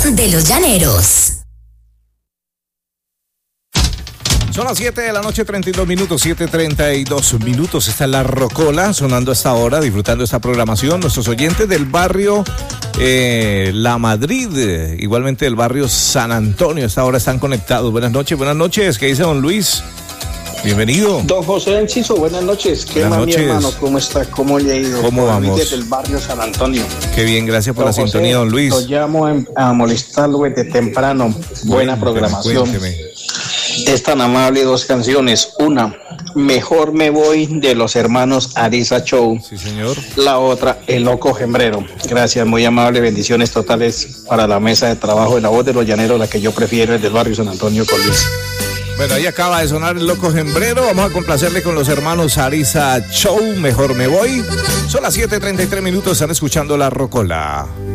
de los llaneros. Son las 7 de la noche, 32 minutos, 7:32 minutos. Está La Rocola sonando a esta hora, disfrutando esta programación. Nuestros oyentes del barrio La Madrid, igualmente del barrio San Antonio, a esta hora están conectados. Buenas noches. ¿Qué dice don Luis? Bienvenido. Don José Enciso, buenas noches. ¿Qué más, mi hermano? ¿Cómo está? ¿Cómo le ha ido? ¿Cómo vamos? Desde el barrio San Antonio. Qué bien, gracias por la sintonía, don Luis. Lo llamo a molestarlo desde temprano. Buena programación. Cuénteme. Es tan amable, dos canciones. Una, Mejor me voy, de los hermanos Ariza Show. Sí, señor. La otra, El Loco Gembrero. Gracias, muy amable. Bendiciones totales para la mesa de trabajo de La Voz de los Llaneros, la que yo prefiero es del barrio San Antonio con Luis. Bueno, ahí acaba de sonar El Loco Gembrero. Vamos a complacerle con los hermanos Ariza Show. Mejor me voy. Son las 7:33 minutos. Están escuchando La Rocola.